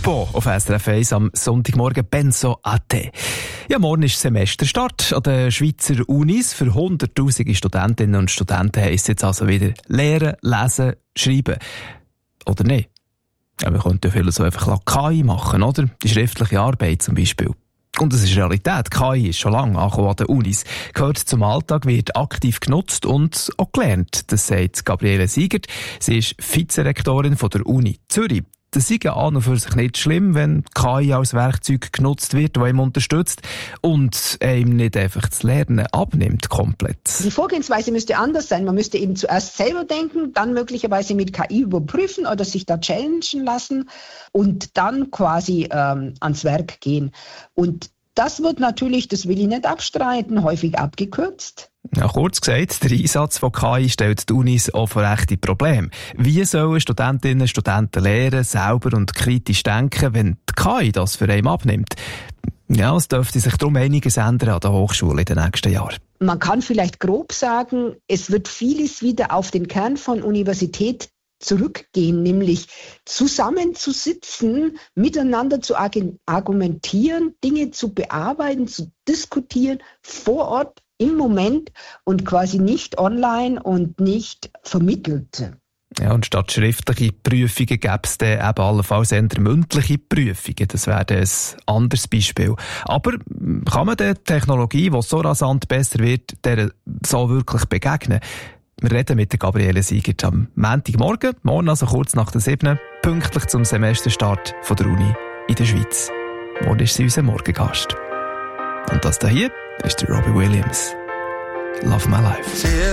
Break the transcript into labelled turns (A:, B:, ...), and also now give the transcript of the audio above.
A: Hypo auf SRF 1 am Sonntagmorgen. Penso a te. Ja, morgen ist Semesterstart an den Schweizer Unis. Für hunderttausende Studentinnen und Studenten heisst es jetzt also wieder lernen, lesen, schreiben. Oder nicht? Ja, wir könnten ja vieles so einfach KI machen, oder? Die schriftliche Arbeit zum Beispiel. Und es ist Realität. KI ist schon lange angekommen an den Unis. Gehört zum Alltag, wird aktiv genutzt und auch gelernt. Das sagt Gabriele Siegert. Sie ist Vizerektorin von der Uni Zürich. Das ist an und für sich nicht schlimm, wenn KI als Werkzeug genutzt wird, das ihm unterstützt und ihm nicht einfach das Lernen abnimmt komplett.
B: Die Vorgehensweise müsste anders sein. Man müsste eben zuerst selber denken, dann möglicherweise mit KI überprüfen oder sich da challengen lassen und dann quasi ans Werk gehen. Und das wird natürlich, das will ich nicht abstreiten, häufig abgekürzt.
A: Ja, kurz gesagt, der Einsatz von KI stellt die Unis auch vor echte Probleme. Wie sollen Studentinnen und Studenten lernen, selber und kritisch denken, wenn die KI das für einen abnimmt? Ja, es dürfte sich darum einiges ändern an der Hochschule in den nächsten Jahren.
B: Man kann vielleicht grob sagen, es wird vieles wieder auf den Kern von Universität zurückgehen, nämlich zusammenzusitzen, miteinander zu argumentieren, Dinge zu bearbeiten, zu diskutieren, vor Ort, im Moment und quasi nicht online und nicht vermittelt.
A: Ja, und statt schriftliche Prüfungen gäbe es dann eben allenfalls eher mündliche Prüfungen. Das wäre ein anderes Beispiel. Aber kann man der Technologie, die so rasant besser wird, der so wirklich begegnen? Wir reden mit der Gabriele Siegert am Montagmorgen, morgen also kurz nach der 7, pünktlich zum Semesterstart von der Uni in der Schweiz. Morgen ist sie unser Morgengast. Und das hier ist der Robbie Williams. Love My Life.